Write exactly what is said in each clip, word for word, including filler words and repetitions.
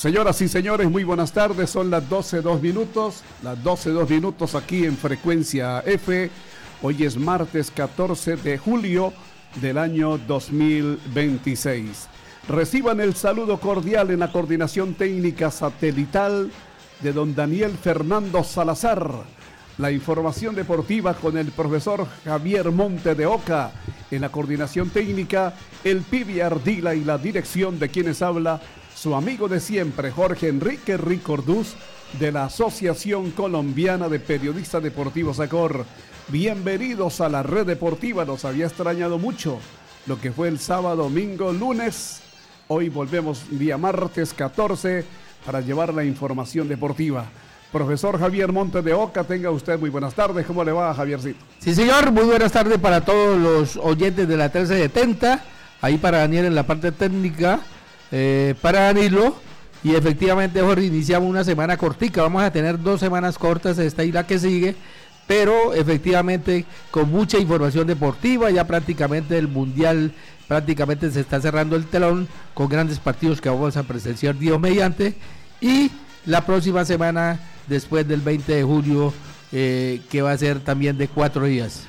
Señoras y señores, muy buenas tardes, son las doce dos minutos, las doce dos minutos aquí en Frecuencia F. Hoy es martes catorce de julio del año dos mil veintiséis. Reciban el saludo cordial en la coordinación técnica satelital de don Daniel Fernando Salazar. La información deportiva con el profesor Javier Monte de Oca. En la coordinación técnica, el Pibi Ardila y la dirección de quienes habla, su amigo de siempre, Jorge Enrique Ricordús, de la Asociación Colombiana de Periodistas Deportivos ACOR. Bienvenidos a la red deportiva, nos había extrañado mucho lo que fue el sábado, domingo, lunes. Hoy volvemos día martes catorce para llevar la información deportiva. Profesor Javier Monte de Oca, tenga usted muy buenas tardes. ¿Cómo le va, Javiercito? Sí, señor, muy buenas tardes para todos los oyentes de la trece setenta. Ahí para Daniel en la parte técnica, eh, para Danilo. Y efectivamente, Jorge, iniciamos una semana cortica. Vamos a tener dos semanas cortas, esta y la que sigue. Pero efectivamente, con mucha información deportiva, ya prácticamente el Mundial, prácticamente se está cerrando el telón con grandes partidos que vamos a presenciar Dios mediante. Y la próxima semana, después del veinte de julio, eh, que va a ser también de cuatro días.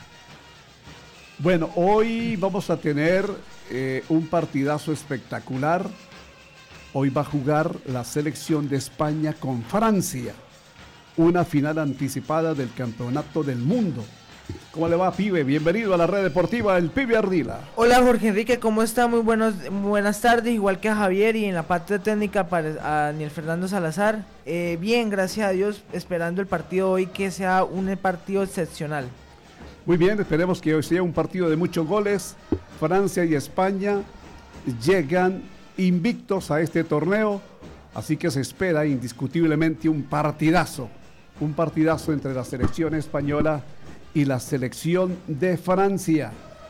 Bueno, hoy vamos a tener eh, un partidazo espectacular. Hoy va a jugar la selección de España con Francia, una final anticipada del Campeonato del Mundo. ¿Cómo le va, pibe? Bienvenido a la red deportiva, el Pibe Ardila. Hola, Jorge Enrique, ¿cómo está? Muy buenos, muy buenas tardes, igual que a Javier, y en la parte técnica para a Daniel Fernando Salazar. Eh, bien, gracias a Dios, esperando el partido hoy que sea un partido excepcional. Muy bien, esperemos que hoy sea un partido de muchos goles. Francia y España llegan invictos a este torneo, así que se espera indiscutiblemente un partidazo, un partidazo entre la selección española y la selección de Francia.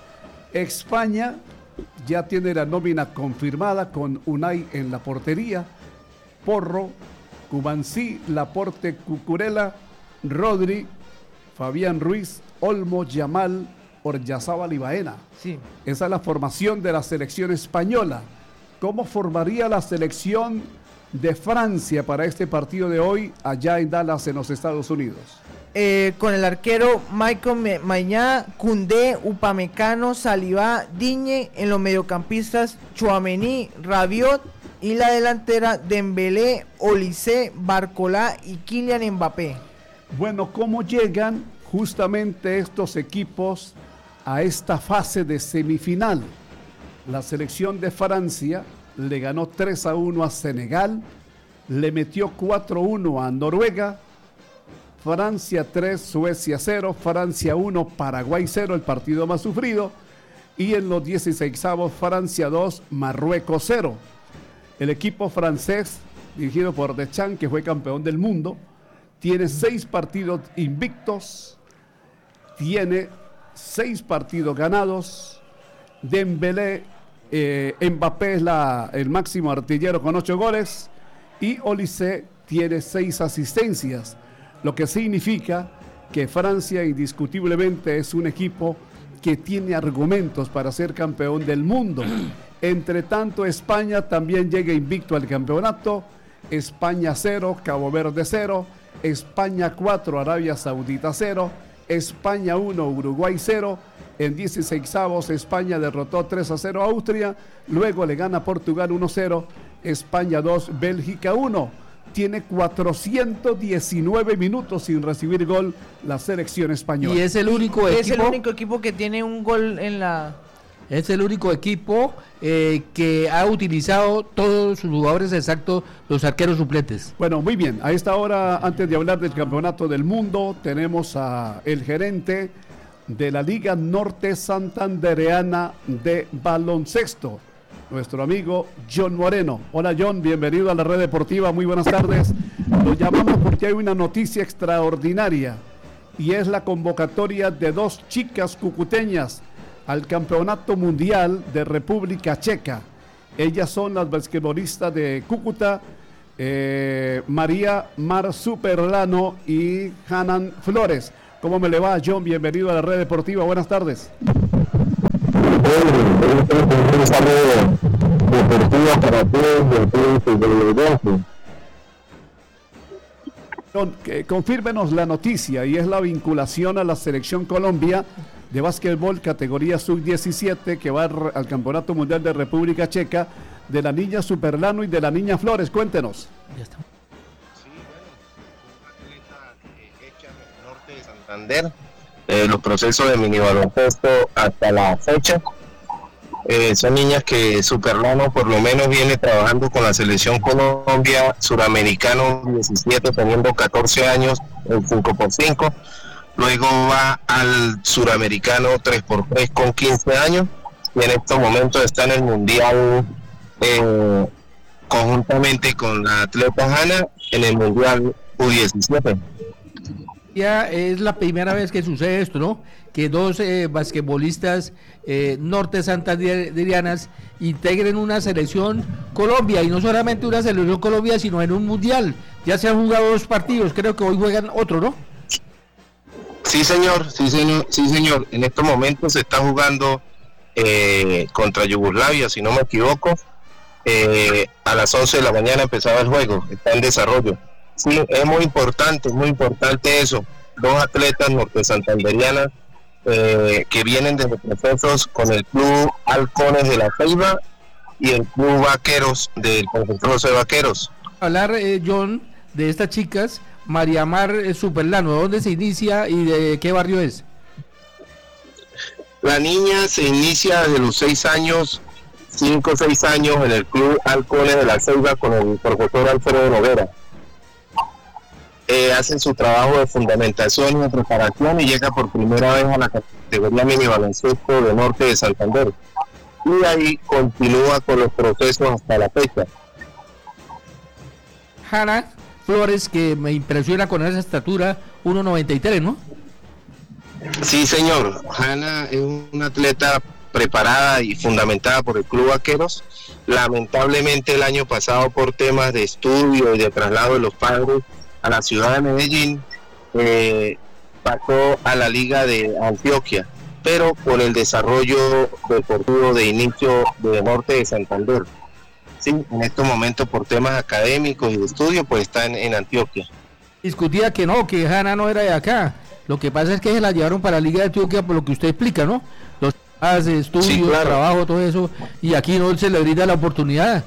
España ya tiene la nómina confirmada con Unai en la portería, Porro, Cubansí, Laporte, Cucurella, Rodri, Fabián Ruiz, Olmo, Yamal, Oryazábal y Baena. Sí. Esa es la formación de la selección española. ¿Cómo formaría la selección de Francia para este partido de hoy allá en Dallas, en los Estados Unidos? Eh, con el arquero Michael Mañá, Koundé, Upamecano, Saliba, Digne, en los mediocampistas Tchouaméni, Rabiot, y la delantera Dembélé, Olise, Barcola y Kylian Mbappé. Bueno, ¿cómo llegan justamente estos equipos a esta fase de semifinal? La selección de Francia le ganó tres a uno a Senegal, le metió cuatro a uno a Noruega, Francia tres, Suecia cero, Francia uno, Paraguay cero, el partido más sufrido, y en los dieciseisavos Francia dos, Marruecos cero. El equipo francés, dirigido por Deschamps, que fue campeón del mundo, tiene seis partidos invictos, tiene seis partidos ganados. Dembélé, eh, Mbappé es la, el máximo artillero con ocho goles, y Olise tiene seis asistencias, lo que significa que Francia indiscutiblemente es un equipo que tiene argumentos para ser campeón del mundo. Entre tanto, España también llega invicto al campeonato. España cero, Cabo Verde cero, España cuatro, Arabia Saudita cero, España uno, Uruguay cero. En dieciseisavos España derrotó tres a cero a Austria, luego le gana Portugal uno cero, España dos, Bélgica uno. Tiene cuatrocientos diecinueve minutos sin recibir gol la selección española. Y es el único es equipo. el único equipo que tiene un gol en la. Es el único equipo eh, que ha utilizado todos sus jugadores, exacto, los arqueros suplentes. Bueno, muy bien. A esta hora, antes de hablar del campeonato del mundo, tenemos a el gerente de la Liga Norte Santandereana de Baloncesto, nuestro amigo John Moreno. Hola, John, bienvenido a la red deportiva, muy buenas tardes. Lo llamamos porque hay una noticia extraordinaria y es la convocatoria de dos chicas cucuteñas al Campeonato Mundial de República Checa. Ellas son las basquetbolistas de Cúcuta, eh, María Mar Superlano y Hanan Flores. ¿Cómo me le va, John? Bienvenido a la red deportiva, buenas tardes. Un saludo deportivo para todos, de todos, de los dos. John, eh, confírmenos la noticia y es la vinculación a la Selección Colombia de básquetbol categoría sub diecisiete que va al, al Campeonato Mundial de República Checa de la niña Superlano y de la niña Flores. Cuéntenos. Ya está. Sí, bueno, una atleta hecha en el norte de Santander, eh, los procesos de mini baloncesto hasta la fecha. Eh, son niñas que Superlano por lo menos viene trabajando con la Selección Colombia, Suramericano diecisiete, teniendo catorce años, el cinco por cinco. Luego va al Suramericano tres por tres con quince años. Y en estos momentos está en el Mundial eh, conjuntamente con la atleta Hanna en el Mundial U diecisiete. Ya es la primera vez que sucede esto, ¿no? Que dos eh, basquetbolistas eh, norte santanderianas integren una selección Colombia, y no solamente una selección Colombia, sino en un mundial. Ya se han jugado dos partidos, creo que hoy juegan otro, ¿no? Sí, señor, sí, señor, sí, señor. En estos momentos se está jugando eh, contra Yugoslavia, si no me equivoco. Eh, a las once de la mañana empezaba el juego, está en desarrollo. Sí, es muy importante, es muy importante eso. Dos atletas norte santanderianas eh, que vienen desde procesos con el Club Halcones de la Ceiba y el Club Vaqueros del Conjunto de Vaqueros. Hablar, eh, John, de estas chicas, María Mar eh, Superlano, ¿dónde se inicia y de qué barrio es? La niña se inicia desde los seis años, cinco o seis años en el Club Halcones de la Ceiba con el profesor Alfredo Noguera. Eh, hacen su trabajo de fundamentación y de preparación y llega por primera vez a la categoría mini baloncesto de norte de Santander, y ahí continúa con los procesos hasta la fecha. Hanna Flores, que me impresiona con esa estatura, uno noventa y tres, ¿no? Sí, señor. Hanna es una atleta preparada y fundamentada por el Club Vaqueros. Lamentablemente el año pasado, por temas de estudio y de traslado de los padres a la ciudad de Medellín, eh, pasó a la Liga de Antioquia, pero por el desarrollo deportivo de inicio de norte de Santander. Sí, en estos momentos por temas académicos y de estudio, pues está en, en Antioquia. Discutía que no, que Hanna no era de acá. Lo que pasa es que se la llevaron para la Liga de Antioquia, por lo que usted explica, ¿no? Los estudios, sí, claro, trabajo, todo eso, y aquí no se le brinda la oportunidad.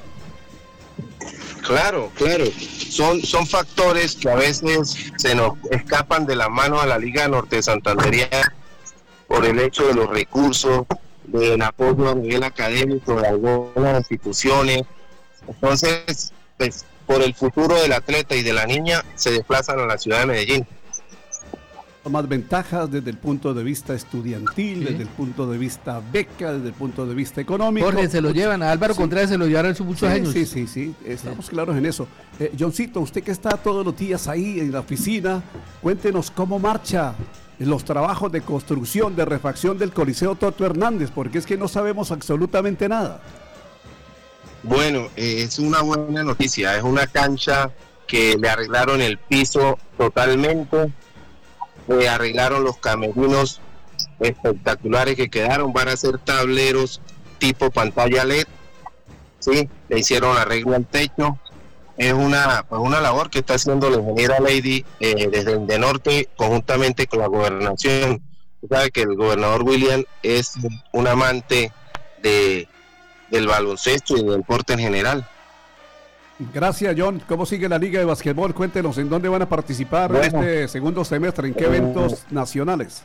Claro, claro. Son, son factores que a veces se nos escapan de la mano a la Liga Norte Santanderiana por el hecho de los recursos, del apoyo a nivel académico de algunas instituciones. Entonces, pues, por el futuro del atleta y de la niña, se desplazan a la ciudad de Medellín. Más ventajas desde el punto de vista estudiantil, sí, desde el punto de vista beca, desde el punto de vista económico. Jorge, se lo llevan, a Álvaro sí. Contreras se lo llevaron hace muchos sí, años. Sí, sí, sí, estamos sí. claros en eso. Eh, Johncito, usted que está todos los días ahí en la oficina, cuéntenos cómo marcha los trabajos de construcción, de refacción del Coliseo Toto Hernández, porque es que no sabemos absolutamente nada. Bueno, eh, es una buena noticia, es una cancha que le arreglaron el piso totalmente. Eh, arreglaron los camerinos espectaculares que quedaron, van a ser tableros tipo pantalla L E D, ¿sí? Le hicieron arreglo al techo. Es una, pues una labor que está haciendo la ingeniera Lady eh, desde el de norte conjuntamente con la gobernación. Usted sabe que el gobernador William es un amante de, del baloncesto y del deporte en general. Gracias, John. ¿Cómo sigue la Liga de Básquetbol? Cuéntenos en dónde van a participar bueno, este segundo semestre, en qué eventos uh, nacionales.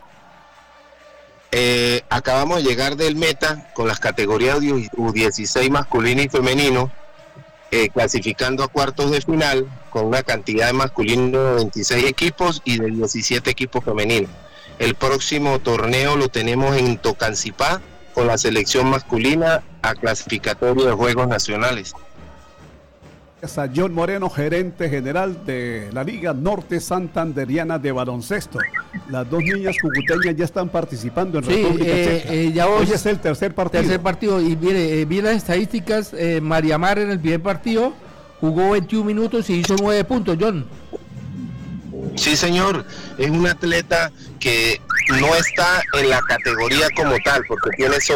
Eh, acabamos de llegar del Meta con las categorías U dieciséis masculino y femenino, eh, clasificando a cuartos de final con una cantidad de masculino de veintiséis equipos y de diecisiete equipos femeninos. El próximo torneo lo tenemos en Tocancipá con la selección masculina a clasificatorio de Juegos Nacionales. A John Moreno, gerente general de la Liga Norte Santanderiana de Baloncesto. Las dos niñas cucuteñas ya están participando en sí, República eh, Checa. Eh, ya hoy hoy es el tercer partido. Tercer partido, y mire, eh, vi las estadísticas, eh, María Mar en el primer partido jugó veintiún minutos y hizo nueve puntos, John. Sí, señor, es un atleta que no está en la categoría como tal, porque tiene